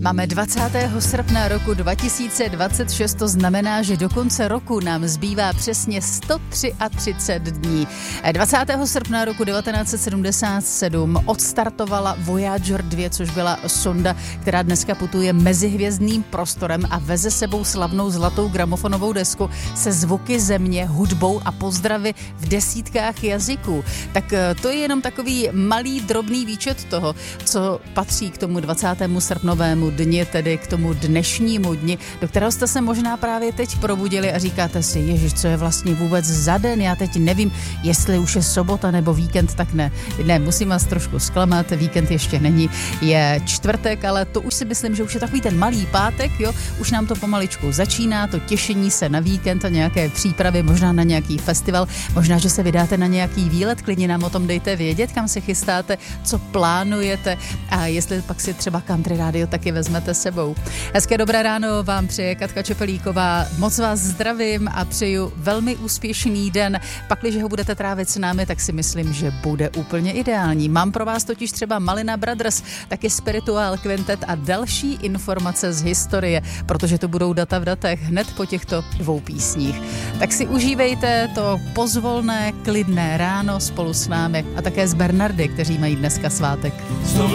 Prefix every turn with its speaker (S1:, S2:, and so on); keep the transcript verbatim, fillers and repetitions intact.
S1: Máme dvacátého srpna roku dva tisíce dvacet šest, to znamená, že do konce roku nám zbývá přesně sto třicet tři dní. dvacátého srpna roku devatenáct set sedmdesát sedm odstartovala Voyager dva, což byla sonda, která dneska putuje mezihvězdným prostorem a veze sebou slavnou zlatou gramofonovou desku se zvuky země, hudbou a pozdravy v desítkách jazyků. Tak to je jenom takový malý drobný výčet toho, co patří k tomu dvacátému srpnovému dni, tedy k tomu dnešnímu dni, do kterého jste se možná právě teď probudili a říkáte si, ježiš, co je vlastně vůbec za den, já teď nevím, jestli už je sobota nebo víkend, tak ne. Ne, musím vás trošku zklamat, víkend ještě není, je čtvrtek, ale to už si myslím, že už je takový ten malý pátek, jo, už nám to pomaličku začíná, to těšení se na víkend a nějaké přípravy, možná na nějaký festival, možná, že se vydáte na nějaký výlet, klidně nám o tom dejte vědět, kam se chystáte, co plánujete a jestli pak si třeba Country Radio taky vezmete sebou. Hezké dobré ráno vám přeje Katka Čepelíková, moc vás zdravím a přeju velmi úspěšný den. Pakliže ho budete trávit s námi, tak si myslím, že bude úplně ideální. Mám pro vás totiž třeba Malina Brothers, taky Spiritual Quintet a další informace z historie, protože to budou data v datech hned po těchto dvou písních. Tak si užívejte to pozvolné, klidné ráno spolu s námi a také s Bernardy, kteří mají dneska svátek.